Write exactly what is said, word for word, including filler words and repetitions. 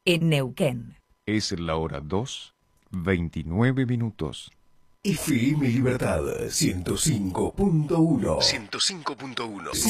en Neuquén. Es la hora dos, veintinueve minutos. F M Libertad ciento cinco punto uno. ciento cinco punto uno.